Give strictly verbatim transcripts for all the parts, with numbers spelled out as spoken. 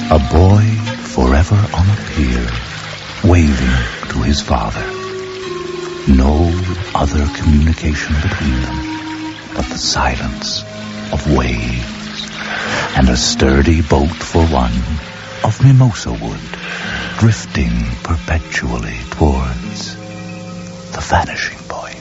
A boy forever on a pier, waving to his father. No other communication between them but the silence of waves, and a sturdy boat for one of mimosa wood, drifting perpetually towards the vanishing point.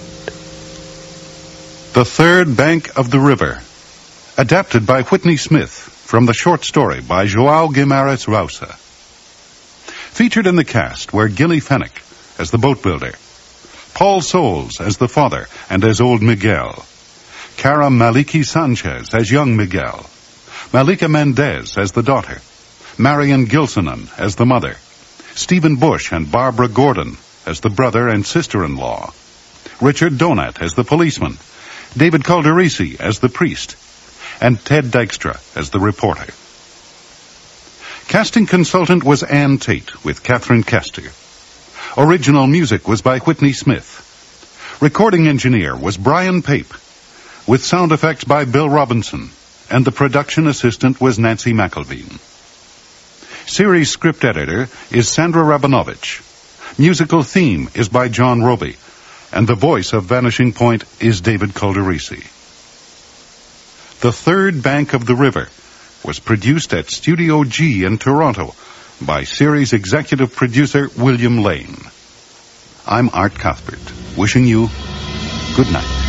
The Third Bank of the River, adapted by Whitney Smith from the short story by João Guimarães Rosa. Featured in the cast were Gilly Fenwick as the boat builder, Paul Soles as the father and as old Miguel, Cara Maliki Sanchez as young Miguel, Malika Mendez as the daughter, Marion Gilsonan as the mother, Stephen Bush and Barbara Gordon as the brother and sister-in-law, Richard Donat as the policeman, David Calderisi as the priest, and Ted Dykstra as the reporter. Casting consultant was Ann Tate with Catherine Kester. Original music was by Whitney Smith. Recording engineer was Brian Pape, with sound effects by Bill Robinson, and the production assistant was Nancy McElveen. Series script editor is Sandra Rabinovich. Musical theme is by John Roby, and the voice of Vanishing Point is David Calderisi. The Third Bank of the River was produced at Studio G in Toronto by series executive producer William Lane. I'm Art Cuthbert, wishing you good night.